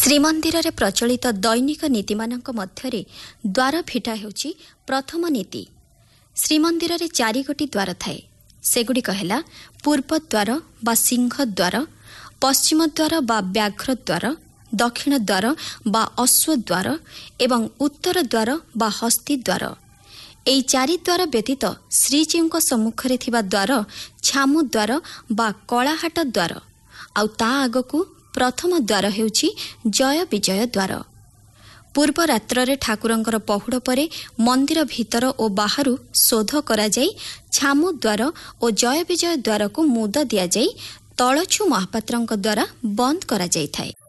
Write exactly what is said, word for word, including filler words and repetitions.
ଶ୍ରୀମନ୍ଦିର ରେ ପ୍ରଚଳିତ ଦୈନିକ ନୀତିମାନଙ୍କ ମଧ୍ୟରେ ଦ୍ୱାର ଫିଟା ହେଉଛି ପ୍ରଥମ ନୀତି। ଶ୍ରୀମନ୍ଦିରରେ ଚାରିଗୋଟି ଦ୍ୱାର ଥାଏ। ସେଗୁଡ଼ିକ ହେଲା ପୂର୍ବ ଦ୍ୱାର ବା ସିଂହ ଦ୍ୱାର, ପଶ୍ଚିମ ଦ୍ୱାର ବା ବ୍ୟାଘ୍ର ଦ୍ୱାର, ଦକ୍ଷିଣ ଦ୍ୱାର ବା ଅଶ୍ୱଦ୍ୱାର ଏବଂ ଉତ୍ତର ଦ୍ୱାର ବା ହସ୍ତୀ ଦ୍ୱାର। ଏହି ଚାରି ଦ୍ୱାର ବ୍ୟତୀତ ଶ୍ରୀଜୀଉଙ୍କ ସମ୍ମୁଖରେ ଥିବା ଦ୍ୱାର ଛାମୁ ଦ୍ୱାର ବା କଳାହାଟ ଦ୍ୱାର, ଆଉ ତା ଆଗକୁ ପ୍ରଥମ ଦ୍ୱାର ହେଉଛି ଜୟ ବିଜୟ ଦ୍ୱାର। ପୂର୍ବ ରାତ୍ରରେ ଠାକୁରଙ୍କର ପହୁଡ଼ ପରେ ମନ୍ଦିର ଭିତର ଓ ବାହାରୁ ଶୋଧ କରାଯାଇ ଛାମୁ ଦ୍ୱାର ଓ ଜୟ ବିଜୟ ଦ୍ୱାରକୁ ମୁଦ ଦିଆଯାଇ ତଳଛୁ ମହାପାତ୍ରଙ୍କ ଦ୍ୱାରା ବନ୍ଦ କରାଯାଇଥାଏ।